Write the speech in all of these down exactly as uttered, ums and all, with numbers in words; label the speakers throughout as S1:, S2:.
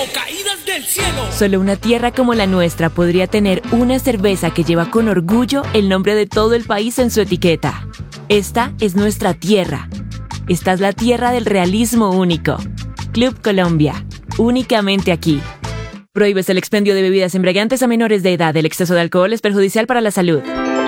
S1: caídas del cielo.
S2: Solo una tierra como la nuestra podría tener una cerveza que lleva con orgullo el nombre de todo el país en su etiqueta. Esta es nuestra tierra. Esta es la tierra del realismo único. Club Colombia, únicamente aquí. Prohíbes el expendio de bebidas embriagantes a menores de edad. El exceso de alcohol es perjudicial para la salud.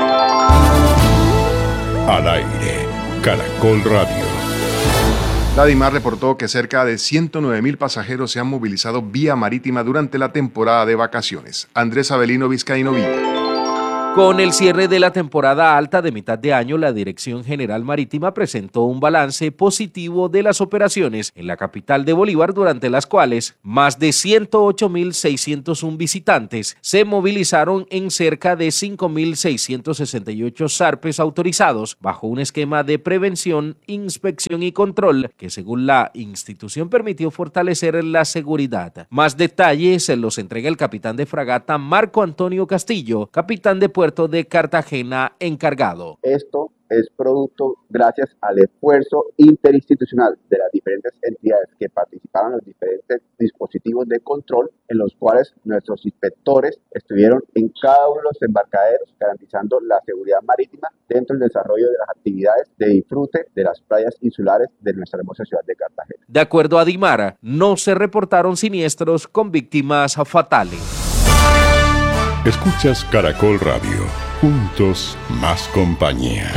S3: Al aire, Caracol Radio.
S4: La DIMAR reportó que cerca de ciento nueve mil pasajeros se han movilizado vía marítima durante la temporada de vacaciones. Andrés Avelino, Vizcaíno Villa.
S5: Con el cierre de la temporada alta de mitad de año, la Dirección General Marítima presentó un balance positivo de las operaciones en la capital de Bolívar, durante las cuales más de ciento ocho mil seiscientos uno visitantes se movilizaron en cerca de cinco mil seiscientos sesenta y ocho zarpes autorizados bajo un esquema de prevención, inspección y control que, según la institución, permitió fortalecer la seguridad. Más detalles se los entrega el capitán de fragata Marco Antonio Castillo, capitán de puerto de Cartagena encargado.
S6: Esto es producto gracias al esfuerzo interinstitucional de las diferentes entidades que participaron en los diferentes dispositivos de control, en los cuales nuestros inspectores estuvieron en cada uno de los embarcaderos garantizando la seguridad marítima dentro del desarrollo de las actividades de disfrute de las playas insulares de nuestra hermosa ciudad de Cartagena.
S5: De acuerdo a DIMAR, no se reportaron siniestros con víctimas fatales.
S3: Escuchas Caracol Radio. Juntos, más compañía.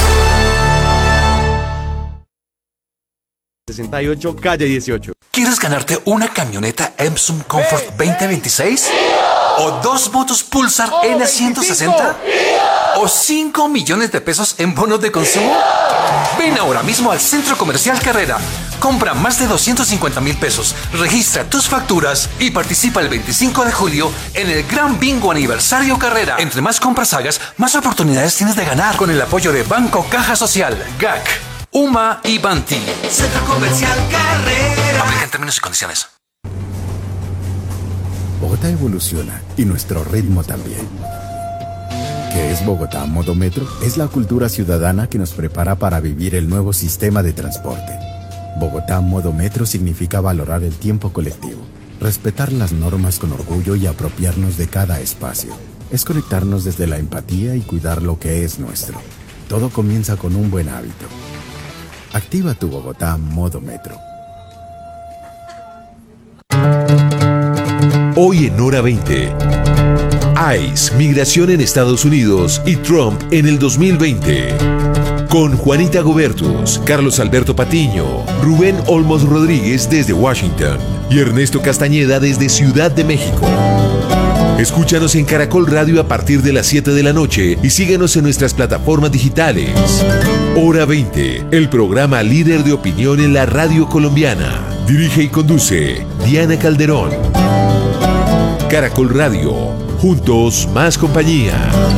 S7: sesenta y ocho, calle dieciocho.
S1: ¿Quieres ganarte una camioneta Epson Comfort veinte veintiséis? ¿O dos motos Pulsar N ciento sesenta? ¿O cinco millones de pesos en bonos de consumo? Ven ahora mismo al Centro Comercial Carrera. Compra más de doscientos cincuenta mil pesos, registra tus facturas y participa el veinticinco de julio en el Gran Bingo Aniversario Carrera. Entre más compras hagas, más oportunidades tienes de ganar, con el apoyo de Banco Caja Social, G A C, U M A y Banti. Centro Comercial Carrera. Aplica en términos y condiciones.
S8: Bogotá evoluciona y nuestro ritmo también. ¿Qué es Bogotá Modo Metro? Es la cultura ciudadana que nos prepara para vivir el nuevo sistema de transporte. Bogotá Modo Metro significa valorar el tiempo colectivo, respetar las normas con orgullo y apropiarnos de cada espacio. Es conectarnos desde la empatía y cuidar lo que es nuestro. Todo comienza con un buen hábito. Activa tu Bogotá Modo Metro.
S9: Hoy en Hora veinte. ICE, migración en Estados Unidos y Trump en el dos mil veinte. Con Juanita Gobertus, Carlos Alberto Patiño, Rubén Olmos Rodríguez desde Washington y Ernesto Castañeda desde Ciudad de México. Escúchanos en Caracol Radio a partir de las siete de la noche y síguenos en nuestras plataformas digitales. Hora veinte, el programa líder de opinión en la radio colombiana. Dirige y conduce Diana Calderón. Caracol Radio, juntos más compañía.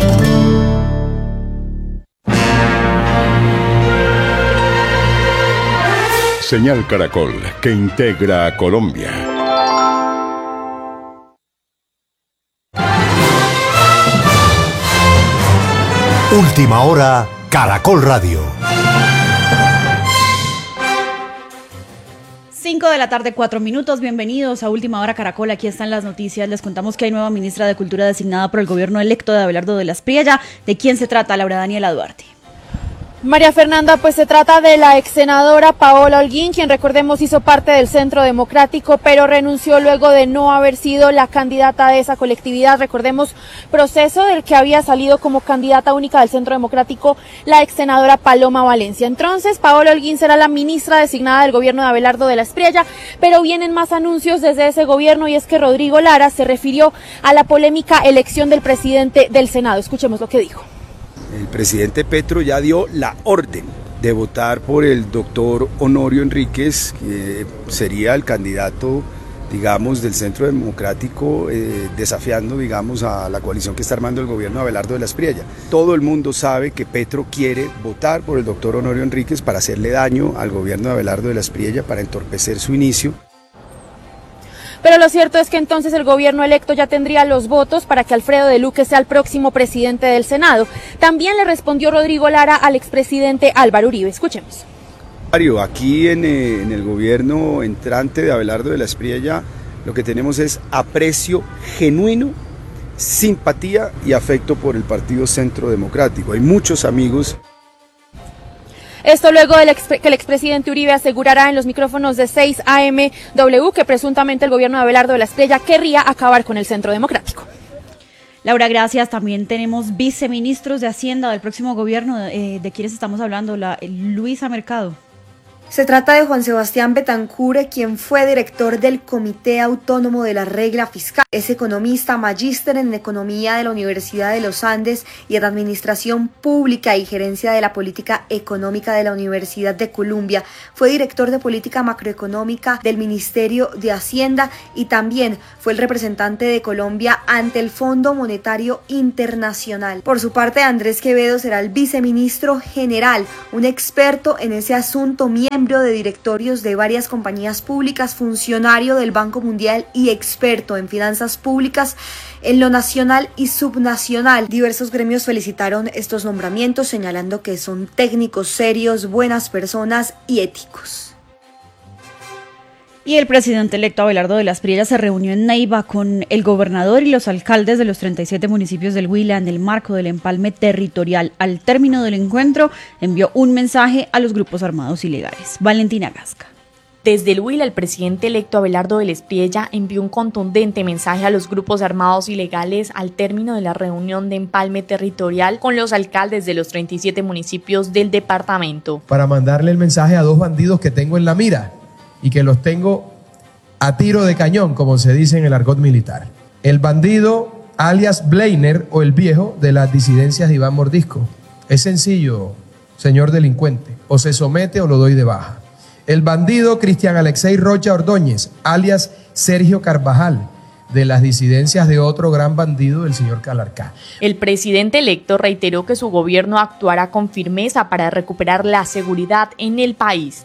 S3: Señal Caracol, que integra a Colombia.
S10: Última hora, Caracol Radio.
S11: cinco de la tarde, cuatro minutos. Bienvenidos a Última Hora Caracol. Aquí están las noticias. Les contamos que hay nueva ministra de Cultura designada por el gobierno electo de Abelardo de la Espriella. ¿De quién se trata? Laura Daniela Duarte.
S12: María Fernanda, pues se trata de la ex senadora Paola Holguín, quien recordemos hizo parte del Centro Democrático, pero renunció luego de no haber sido la candidata de esa colectividad. Recordemos, proceso del que había salido como candidata única del Centro Democrático la ex senadora Paloma Valencia. Entonces, Paola Holguín será la ministra designada del gobierno de Abelardo de la Espriella, pero vienen más anuncios desde ese gobierno, y es que Rodrigo Lara se refirió a la polémica elección del presidente del Senado. Escuchemos lo que dijo.
S13: El presidente Petro ya dio la orden de votar por el doctor Honorio Enríquez, que sería el candidato, digamos, del Centro Democrático, eh, desafiando, digamos, a la coalición que está armando el gobierno de Abelardo de la Espriella. Todo el mundo sabe que Petro quiere votar por el doctor Honorio Enríquez para hacerle daño al gobierno de Abelardo de la Espriella, para entorpecer su inicio.
S12: Pero lo cierto es que entonces el gobierno electo ya tendría los votos para que Alfredo de Luque sea el próximo presidente del Senado. También le respondió Rodrigo Lara al expresidente Álvaro Uribe. Escuchemos.
S13: Aquí en, en el gobierno entrante de Abelardo de la Espriella lo que tenemos es aprecio genuino, simpatía y afecto por el Partido Centro Democrático. Hay muchos amigos.
S12: Esto luego de que el expresidente Uribe asegurará en los micrófonos de seis A M W que presuntamente el gobierno de Abelardo de la Espriella querría acabar con el Centro Democrático.
S11: Laura, gracias. También tenemos viceministros de Hacienda del próximo gobierno. Eh, ¿De quiénes estamos hablando? La, Luisa Mercado.
S14: Se trata de Juan Sebastián Betancur, quien fue director del Comité Autónomo de la Regla Fiscal. Es economista, magíster en Economía de la Universidad de los Andes y en Administración Pública y Gerencia de la Política Económica de la Universidad de Columbia. Fue director de Política Macroeconómica del Ministerio de Hacienda y también fue el representante de Colombia ante el Fondo Monetario Internacional. Por su parte, Andrés Quevedo será el viceministro general, un experto en ese asunto, miembro de directorios de varias compañías públicas, funcionario del Banco Mundial y experto en finanzas públicas en lo nacional y subnacional. Diversos gremios felicitaron estos nombramientos, señalando que son técnicos serios, buenas personas y éticos.
S11: Y el presidente electo Abelardo de la Espriella se reunió en Neiva con el gobernador y los alcaldes de los treinta y siete municipios del Huila en el marco del empalme territorial. Al término del encuentro, envió un mensaje a los grupos armados ilegales. Valentina Gasca.
S15: Desde el Huila, el presidente electo Abelardo de la Espriella envió un contundente mensaje a los grupos armados ilegales al término de la reunión de empalme territorial con los alcaldes de los treinta y siete municipios del departamento.
S16: Para mandarle el mensaje a dos bandidos que tengo en la mira y que los tengo a tiro de cañón, como se dice en el argot militar. El bandido alias Bleiner o el viejo de las disidencias de Iván Mordisco. Es sencillo, señor delincuente, o se somete o lo doy de baja. El bandido Cristian Alexei Rocha Ordóñez, alias Sergio Carvajal, de las disidencias de otro gran bandido, el señor Calarcá.
S15: El presidente electo reiteró que su gobierno actuará con firmeza para recuperar la seguridad en el país.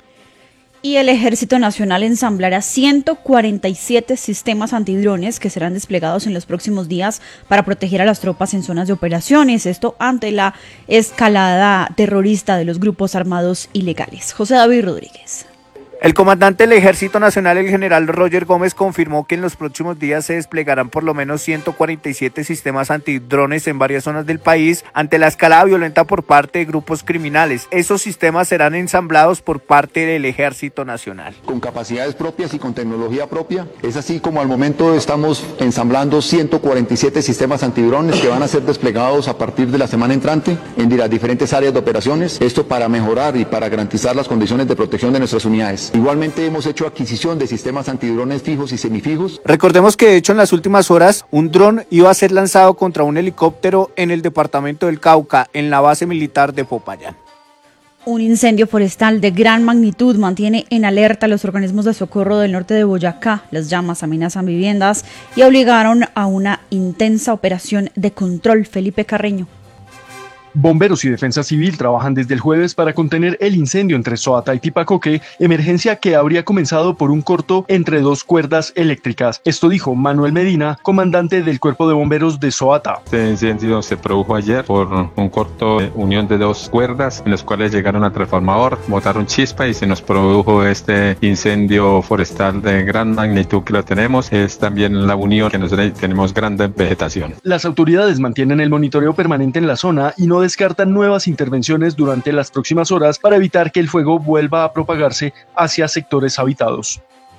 S11: Y el Ejército Nacional ensamblará ciento cuarenta y siete sistemas antidrones que serán desplegados en los próximos días para proteger a las tropas en zonas de operaciones. Esto ante la escalada terrorista de los grupos armados ilegales. José David Rodríguez.
S17: El comandante del Ejército Nacional, el general Roger Gómez, confirmó que en los próximos días se desplegarán por lo menos ciento cuarenta y siete sistemas antidrones en varias zonas del país ante la escalada violenta por parte de grupos criminales. Esos sistemas serán ensamblados por parte del Ejército Nacional.
S18: Con capacidades propias y con tecnología propia, es así como al momento estamos ensamblando ciento cuarenta y siete sistemas antidrones que van a ser desplegados a partir de la semana entrante en las diferentes áreas de operaciones. Esto para mejorar y para garantizar las condiciones de protección de nuestras unidades. Igualmente hemos hecho adquisición de sistemas antidrones fijos y semifijos.
S17: Recordemos que de hecho en las últimas horas un dron iba a ser lanzado contra un helicóptero en el departamento del Cauca, en la base militar de Popayán.
S11: Un incendio forestal de gran magnitud mantiene en alerta a los organismos de socorro del norte de Boyacá. Las llamas amenazan viviendas y obligaron a una intensa operación de control. Felipe Carreño.
S19: Bomberos y Defensa Civil trabajan desde el jueves para contener el incendio entre Soata y Tipacoque, emergencia que habría comenzado por un corto entre dos cuerdas eléctricas. Esto dijo Manuel Medina, comandante del Cuerpo de Bomberos de Soata.
S20: Este incendio se produjo ayer por un corto de unión de dos cuerdas en los cuales llegaron al transformador, botaron chispa y se nos produjo este incendio forestal de gran magnitud que lo tenemos. Es también la unión que nosotros tenemos grande vegetación.
S19: Las autoridades mantienen el monitoreo permanente en la zona y no descartan nuevas intervenciones durante las próximas horas para evitar que el fuego vuelva a propagarse hacia sectores habitados.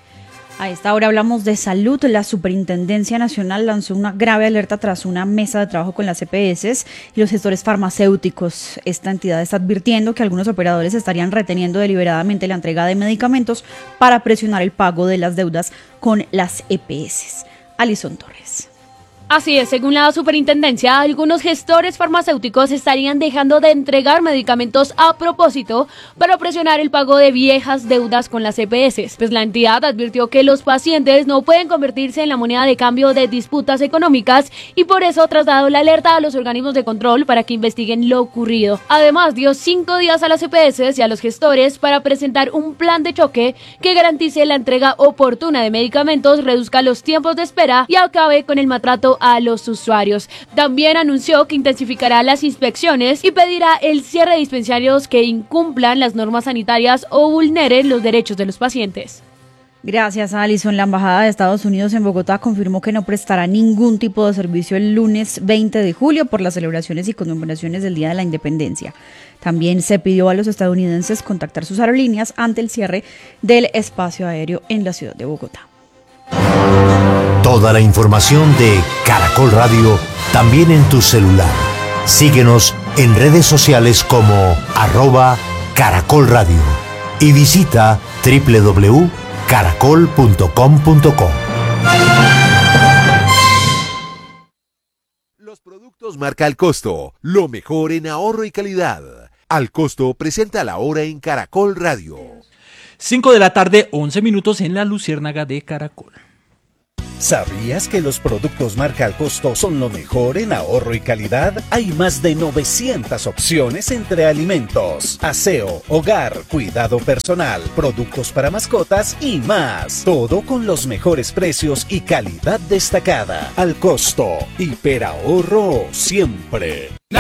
S11: A esta hora hablamos de salud. La Superintendencia Nacional lanzó una grave alerta tras una mesa de trabajo con las E P S y los gestores farmacéuticos. Esta entidad está advirtiendo que algunos operadores estarían reteniendo deliberadamente la entrega de medicamentos para presionar el pago de las deudas con las E P S. Alison Torres.
S21: Así es, según la superintendencia, algunos gestores farmacéuticos estarían dejando de entregar medicamentos a propósito para presionar el pago de viejas deudas con las E P S. Pues la entidad advirtió que los pacientes no pueden convertirse en la moneda de cambio de disputas económicas y por eso trasladó la alerta a los organismos de control para que investiguen lo ocurrido. Además, dio cinco días a las E P S y a los gestores para presentar un plan de choque que garantice la entrega oportuna de medicamentos, reduzca los tiempos de espera y acabe con el maltrato a los usuarios. También anunció que intensificará las inspecciones y pedirá el cierre de dispensarios que incumplan las normas sanitarias o vulneren los derechos de los pacientes.
S11: Gracias, Alison. La Embajada de Estados Unidos en Bogotá confirmó que no prestará ningún tipo de servicio el lunes veinte de julio por las celebraciones y conmemoraciones del Día de la Independencia. También se pidió a los estadounidenses contactar sus aerolíneas ante el cierre del espacio aéreo en la ciudad de Bogotá.
S10: Toda la información de Caracol Radio también en tu celular. Síguenos en redes sociales como arroba Caracol Radio y visita doble u doble u doble u punto caracol punto com punto co.
S9: Los productos marca Al Costo, lo mejor en ahorro y calidad. Al Costo presenta la hora en Caracol Radio.
S2: cinco de la tarde, once minutos en la Luciérnaga de Caracol.
S22: ¿Sabías que los productos marca Al Costo son lo mejor en ahorro y calidad? Hay más de novecientas opciones entre alimentos, aseo, hogar, cuidado personal, productos para mascotas y más. Todo con los mejores precios y calidad destacada. Al Costo, hiperahorro siempre.
S1: La